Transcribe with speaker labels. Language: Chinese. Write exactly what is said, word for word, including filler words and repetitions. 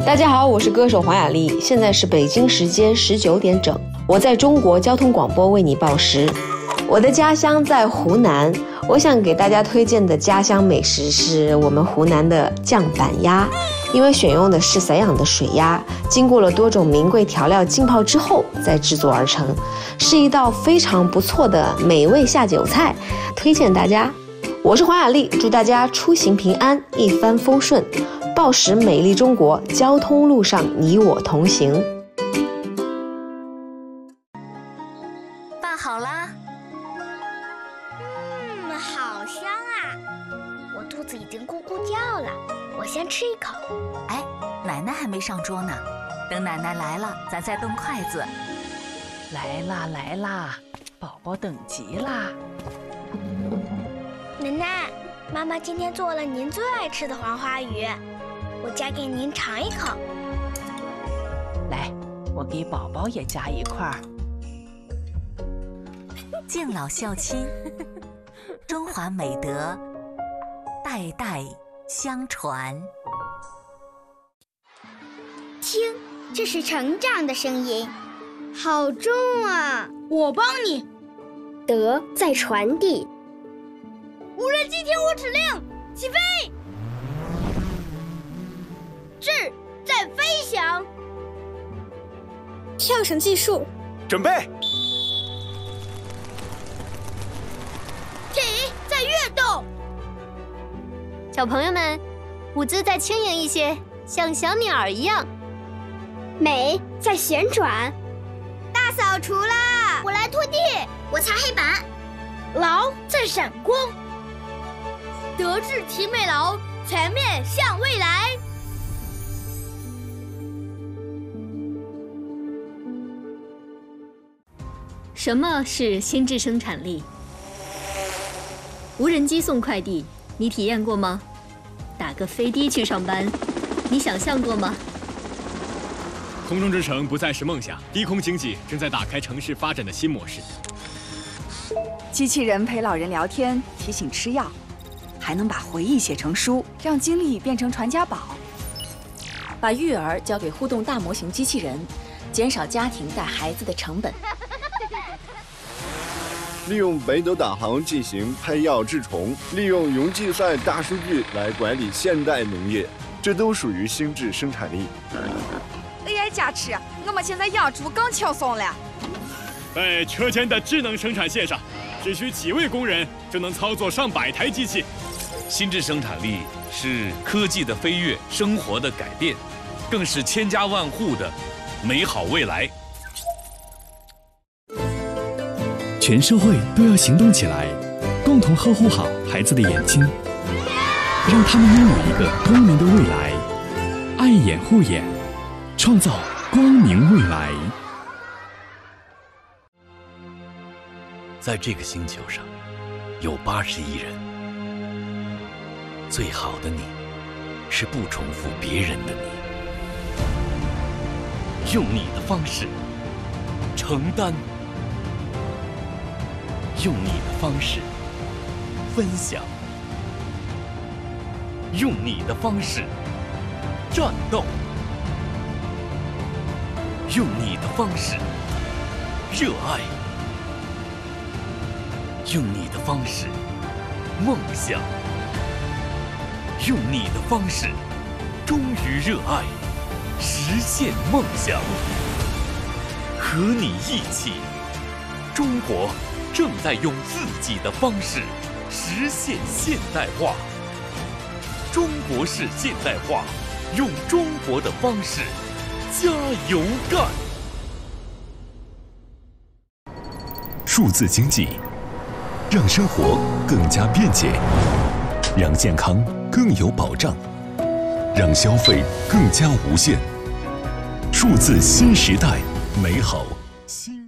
Speaker 1: 大家好，我是歌手黄雅莉，现在是北京时间十九点整，我在中国交通广播为你报时。我的家乡在湖南，我想给大家推荐的家乡美食是我们湖南的酱板鸭，因为选用的是散养的水鸭，经过了多种名贵调料浸泡之后再制作而成，是一道非常不错的美味下酒菜，推荐大家。我是黄雅莉，祝大家出行平安，一帆风顺，报时美丽中国，交通路上你我同行。
Speaker 2: 饭好啦。
Speaker 3: 嗯，好香啊！我肚子已经咕咕叫了，我先吃一口。
Speaker 2: 哎，奶奶还没上桌呢，等奶奶来了，咱再动筷子。
Speaker 4: 来啦来啦，宝宝等急啦。
Speaker 3: 奶奶，妈妈今天做了您最爱吃的黄花鱼，我夹给您尝一口。
Speaker 4: 来，我给宝宝也夹一块儿。
Speaker 2: 敬老孝亲，中华美德代代相传。
Speaker 3: 听，这是成长的声音，好重啊！
Speaker 5: 我帮你。
Speaker 3: 德在传递。
Speaker 5: 无人机听我指令，起飞！志在飞翔。
Speaker 6: 跳绳计数，
Speaker 7: 准备。
Speaker 5: 体在跃动。
Speaker 8: 小朋友们，舞姿再轻盈一些，像小鸟儿一样。
Speaker 3: 美在旋转。
Speaker 5: 大扫除啦！
Speaker 3: 我来拖地，我擦黑板。
Speaker 5: 劳在闪光。德智体美劳，全面向未来。
Speaker 8: 什么是心智生产力？无人机送快递，你体验过吗？打个飞的去上班，你想象过吗？
Speaker 9: 空中之城不再是梦想，低空经济正在打开城市发展的新模式。
Speaker 10: 机器人陪老人聊天，提醒吃药，还能把回忆写成书，让经历变成传家宝。
Speaker 11: 把育儿交给互动大模型机器人，减少家庭带孩子的成本。
Speaker 12: 利用北斗导航进行配药治虫，利用云计算大数据来管理现代农业，这都属于心智生产力。
Speaker 10: A I 加持，我们现在养猪更轻松了。
Speaker 9: 在车间的智能生产线上，只需几位工人就能操作上百台机器。
Speaker 13: 心智生产力是科技的飞跃，生活的改变，更是千家万户的美好未来。
Speaker 14: 全社会都要行动起来，共同呵护好孩子的眼睛，让他们拥有一个光明的未来。爱眼护眼，创造光明未来。
Speaker 13: 在这个星球上，有八十亿人。最好的你，是不重复别人的你。用你的方式承担，用你的方式分享，用你的方式战斗，用你的方式热爱，用你的方式梦想，用你的方式忠于热爱，实现梦想。和你一起，中国正在用自己的方式实现现代化。中国式现代化，用中国的方式加油干。
Speaker 14: 数字经济，让生活更加便捷，让健康更有保障，让消费更加无限。数字新时代，美好新。